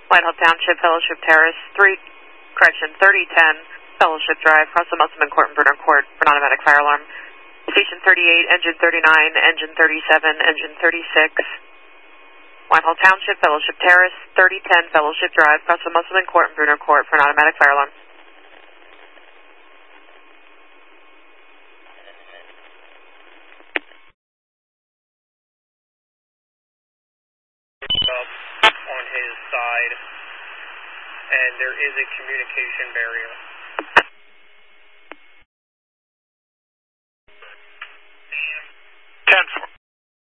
Whitehall Township, Fellowship Terrace, 3010 Fellowship Drive, across the Musselman Court and Bruner Court for an automatic fire alarm. Station 38, engine 39, engine 37, engine 36. Whitehall Township, Fellowship Terrace, 3010 Fellowship Drive, across the Musselman Court and Bruner Court for an automatic fire alarm. Up on his side, and there is a communication barrier.